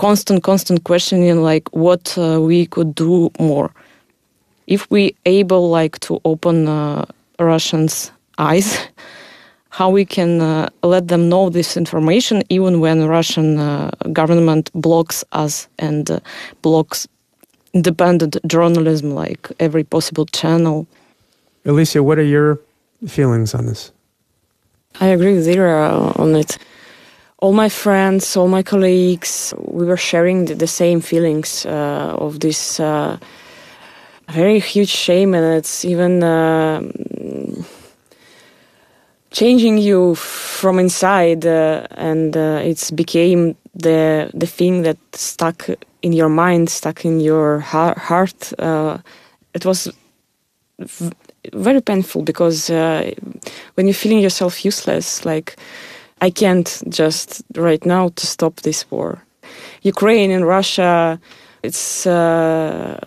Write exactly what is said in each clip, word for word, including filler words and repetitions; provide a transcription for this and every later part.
constant, constant questioning, like what uh, we could do more. If we able like to open uh, Russians' eyes, how we can uh, let them know this information, even when Russian uh, government blocks us and uh, blocks independent journalism, like every possible channel. Alicia, what are your feelings on this? I agree with Ira on it. All my friends, all my colleagues, we were sharing the, the same feelings uh, of this uh, very huge shame, and it's even uh, changing you from inside, uh, and uh, it's became the the thing that stuck in your mind, stuck in your heart. Uh, it was v- very painful because uh, when you're feeling yourself useless, like, I can't just right now to stop this war. Ukraine and Russia, it's uh,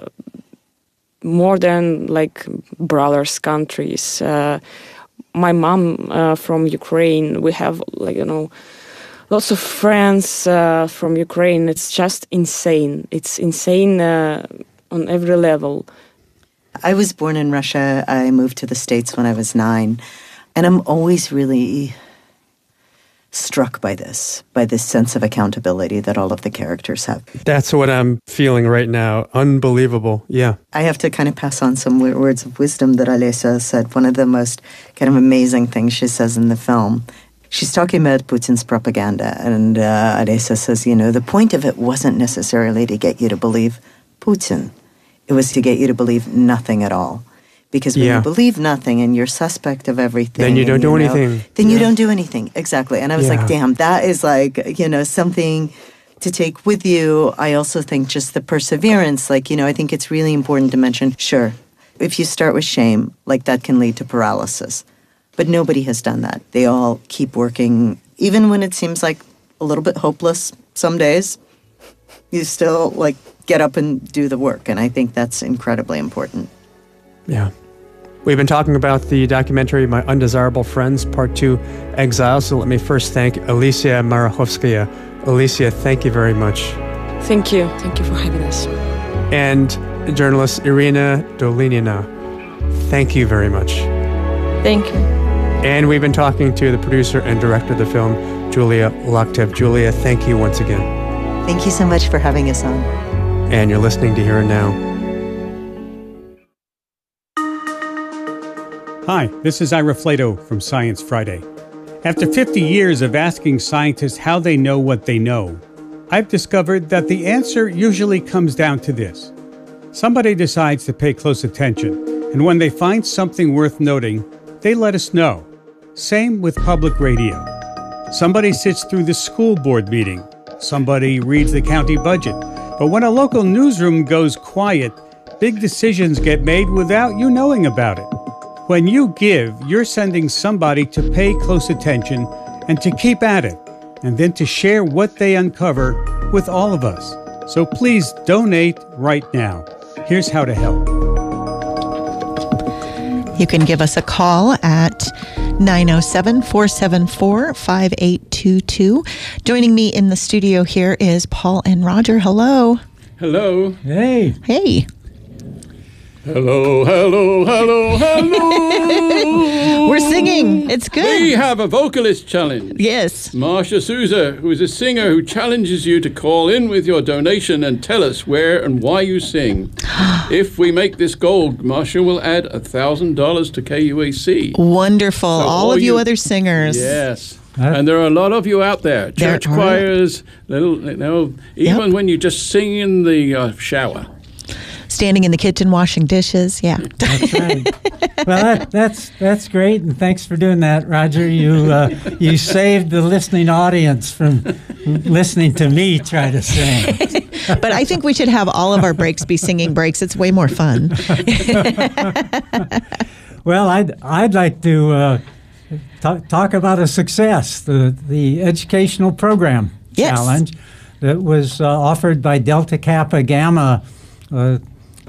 more than like brothers countries. Uh, my mom uh, from Ukraine, we have like, you know, lots of friends uh, from Ukraine. It's just insane. It's insane uh, on every level. I was born in Russia. I moved to the States when I was nine. And I'm always really struck by this, by this sense of accountability that all of the characters have. That's what I'm feeling right now. Unbelievable. Yeah. I have to kind of pass on some words of wisdom that Alessia said. One of the most kind of amazing things she says in the film. She's talking about Putin's propaganda, and uh, Alessia says, you know, the point of it wasn't necessarily to get you to believe Putin. It was to get you to believe nothing at all. Because when yeah. you believe nothing and you're suspect of everything... Then you don't you do know, anything. Then yeah. you don't do anything. Exactly. And I was yeah. like, damn, that is like, you know, something to take with you. I also think just the perseverance, like, you know, I think it's really important to mention, sure, if you start with shame, like that can lead to paralysis. But nobody has done that. They all keep working, even when it seems like a little bit hopeless some days, you still, like, get up and do the work. And I think that's incredibly important. Yeah. We've been talking about the documentary My Undesirable Friends, Part two, Exile. So let me first thank Alicia Marachovskaya. Alicia, thank you very much. Thank you. Thank you for having us. And journalist Irina Dolinina, thank you very much. Thank you. And we've been talking to the producer and director of the film, Julia Loktev. Julia, thank you once again. Thank you so much for having us on. And you're listening to Here and Now. Hi, this is Ira Flato from Science Friday. After fifty years of asking scientists how they know what they know, I've discovered that the answer usually comes down to this. Somebody decides to pay close attention, and when they find something worth noting, they let us know. Same with public radio. Somebody sits through the school board meeting. Somebody reads the county budget. But when a local newsroom goes quiet, big decisions get made without you knowing about it. When you give, you're sending somebody to pay close attention and to keep at it, and then to share what they uncover with all of us. So please donate right now. Here's how to help. You can give us a call at nine oh seven, four seven four, five eight two two. Joining me in the studio here is Paul and Roger. Hello. Hello. Hey. Hey. Hello, hello, hello, hello. We're singing. It's good. We have a vocalist challenge. Yes. Marsha Souza, who is a singer who challenges you to call in with your donation and tell us where and why you sing. If we make this goal, Marsha will add one thousand dollars to K U A C. Wonderful. So all, all of you, you other singers. Yes. And there are a lot of you out there. Church there choirs, little, you know, even yep. when you just sing in the uh, shower. Standing in the kitchen washing dishes, yeah. That's right. Well, that, that's that's great, and thanks for doing that, Roger. You uh, you saved the listening audience from listening to me try to sing. But I think we should have all of our breaks be singing breaks. It's way more fun. Well, I'd I'd like to uh, talk talk about a success, the the educational program yes. challenge that was uh, offered by Delta Kappa Gamma. Uh,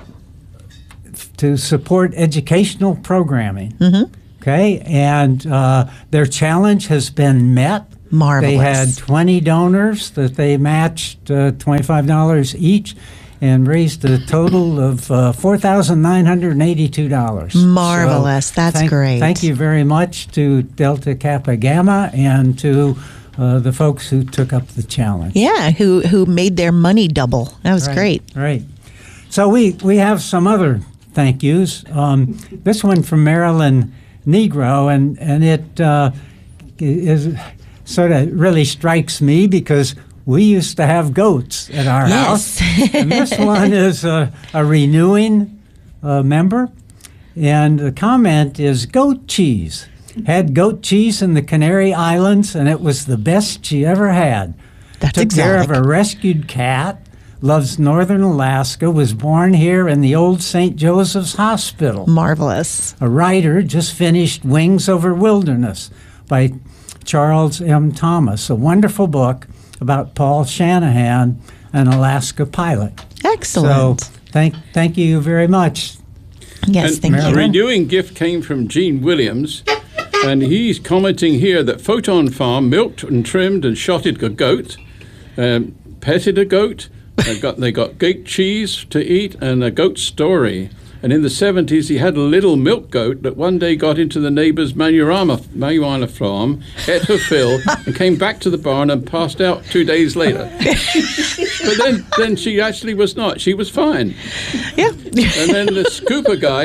to support educational programming. Mm-hmm. Okay, and uh, their challenge has been met Marvelous. They had twenty donors that they matched uh, twenty-five dollars each, and raised a total of uh, four thousand nine hundred eighty-two dollars. Marvelous. So That's thank, great. Thank you very much to Delta Kappa Gamma and to uh, the folks who took up the challenge. Yeah, who who made their money double. That was Right, great. Right. So we, we have some other thank yous. Um, this one from Marilyn Negro, and, and it uh, is sort of really strikes me because we used to have goats at our Yes. house. And this one is a, a renewing uh, member. And the comment is goat cheese. Had goat cheese in the Canary Islands, and it was the best she ever had. That's Took care of exotic. a rescued cat, loves northern Alaska, was born here in the old Saint Joseph's Hospital. Marvelous. A writer just finished Wings Over Wilderness by Charles M. Thomas, a wonderful book about Paul Shanahan, an Alaska pilot. Excellent. So thank thank you very much. Yes, And thank a you. renewing gift came from Gene Williams, and he's commenting here that Photon Farm milked and trimmed and shotted a goat, um, petted a goat, they got, they got goat cheese to eat, and a goat story. And in the seventies, he had a little milk goat that one day got into the neighbor's marijuana, marijuana farm, ate her fill, and came back to the barn and passed out two days later. But then, then she actually was not. She was fine. Yeah. And then the scooper guy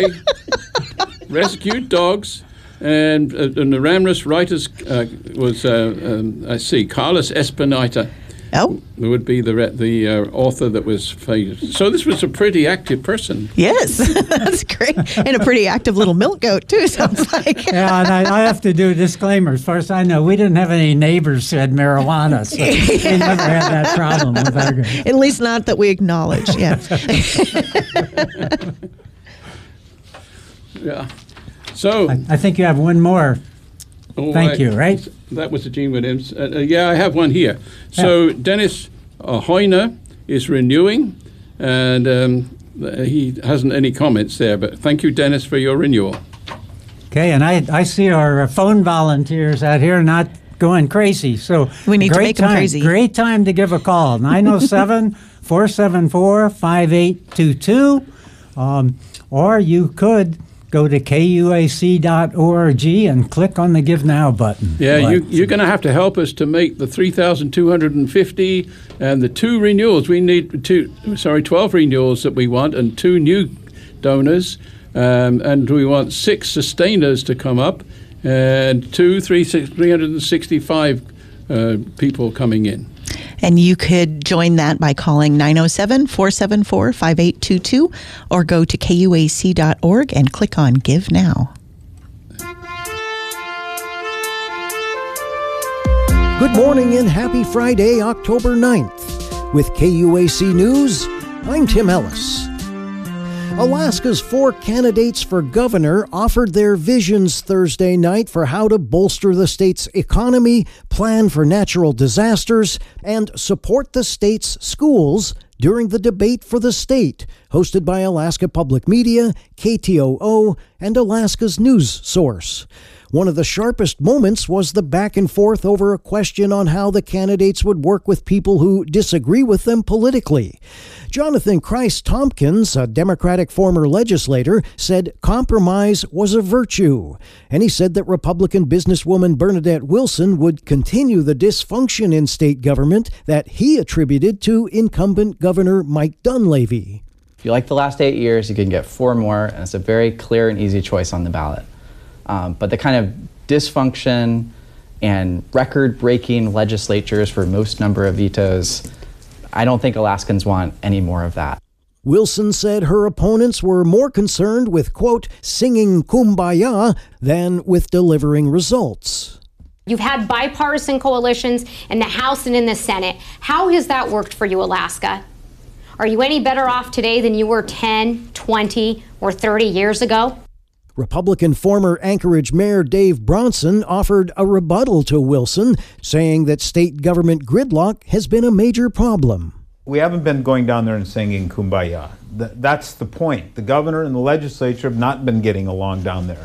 rescued dogs, and, uh, and the Ramrus writers uh, was, uh, um, I see, Carlos Espinita, Oh, who would be the re- the uh, author that was famous. So this was a pretty active person. yes. That's great. And a pretty active little milk goat, too, sounds like. Yeah, and I, I have to do a disclaimer. As far as I know, we didn't have any neighbors who had marijuana, so we never had that problem with our goats. At least not that we acknowledge, yeah. Yeah. So I, I think you have one more. all Thank right. you, right? That was the Gene Williams. Uh, uh, yeah, I have one here. So Dennis uh, Hoyner is renewing, and um, he hasn't any comments there. But thank you, Dennis, for your renewal. Okay, and I, I see our phone volunteers out here not going crazy. So We need to great make 'em time, crazy. Great time to give a call, nine oh seven, four seven four, five eight two two. Um, or you could go to K U A C dot org and click on the Give Now button. Yeah, But- you, you're going to have to help us to make the three thousand two hundred fifty and the two renewals. We need two, sorry, twelve renewals that we want and two new donors. Um, and we want six sustainers to come up and two, three, six, three hundred sixty-five uh, people coming in. And you could join that by calling nine oh seven, four seven four, five eight two two or go to K U A C dot org and click on Give Now. Good morning and happy Friday, October ninth. With K U A C News, I'm Tim Ellis. Alaska's four candidates for governor offered their visions Thursday night for how to bolster the state's economy, plan for natural disasters, and support the state's schools during the Debate for the State, hosted by Alaska Public Media, K T O O, and Alaska's News Source. One of the sharpest moments was the back and forth over a question on how the candidates would work with people who disagree with them politically. Jonathan Christ Tompkins, a Democratic former legislator, said compromise was a virtue. And he said that Republican businesswoman Bernadette Wilson would continue the dysfunction in state government that he attributed to incumbent Governor Mike Dunleavy. If you like the last eight years, you can get four more, and it's a very clear and easy choice on the ballot. Um, but the kind of dysfunction and record-breaking legislatures for most number of vetoes, I don't think Alaskans want any more of that. Wilson said her opponents were more concerned with, quote, singing Kumbaya than with delivering results. You've had bipartisan coalitions in the House and in the Senate. How has that worked for you, Alaska? Are you any better off today than you were ten, twenty, or thirty years ago? Republican former Anchorage Mayor Dave Bronson offered a rebuttal to Wilson, saying that state government gridlock has been a major problem. We haven't been going down there and singing Kumbaya. Th- that's the point. The governor and the legislature have not been getting along down there.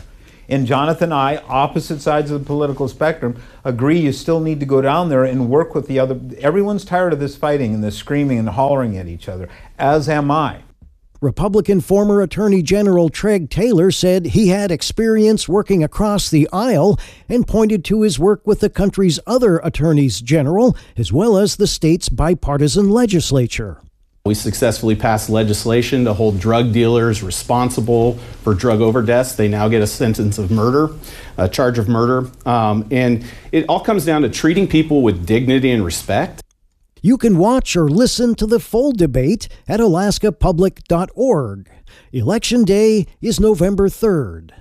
And Jonathan and I, opposite sides of the political spectrum, agree you still need to go down there and work with the other. Everyone's tired of this fighting and this screaming and hollering at each other, as am I. Republican former Attorney General Treg Taylor said he had experience working across the aisle and pointed to his work with the country's other attorneys general, as well as the state's bipartisan legislature. We successfully passed legislation to hold drug dealers responsible for drug overdose. They now get a sentence of murder, a charge of murder. Um, and it all comes down to treating people with dignity and respect. You can watch or listen to the full debate at alaska public dot org. Election Day is November third.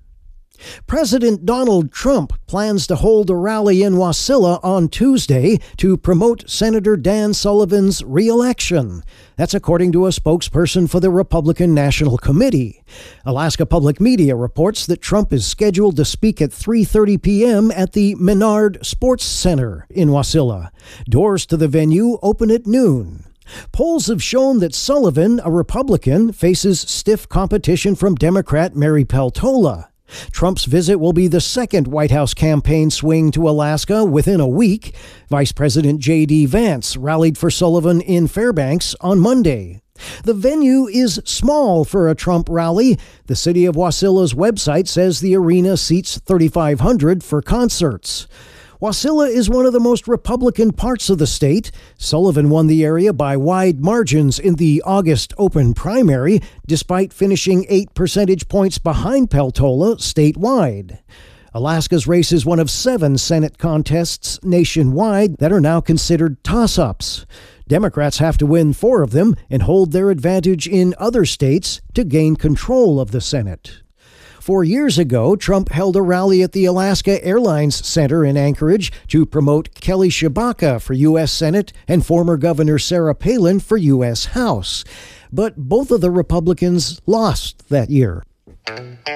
President Donald Trump plans to hold a rally in Wasilla on Tuesday to promote Senator Dan Sullivan's re-election. That's according to a spokesperson for the Republican National Committee. Alaska Public Media reports that Trump is scheduled to speak at three thirty p.m. at the Menard Sports Center in Wasilla. Doors to the venue open at noon. Polls have shown that Sullivan, a Republican, faces stiff competition from Democrat Mary Peltola. Trump's visit will be the second White House campaign swing to Alaska within a week. Vice President J D. Vance rallied for Sullivan in Fairbanks on Monday. The venue is small for a Trump rally. The city of Wasilla's website says the arena seats thirty-five hundred for concerts. Wasilla is one of the most Republican parts of the state. Sullivan won the area by wide margins in the August open primary, despite finishing eight percentage points behind Peltola statewide. Alaska's race is one of seven Senate contests nationwide that are now considered toss-ups. Democrats have to win four of them and hold their advantage in other states to gain control of the Senate. Four years ago, Trump held a rally at the Alaska Airlines Center in Anchorage to promote Kelly Tshibaka for U S Senate and former Governor Sarah Palin for U S House. But both of the Republicans lost that year.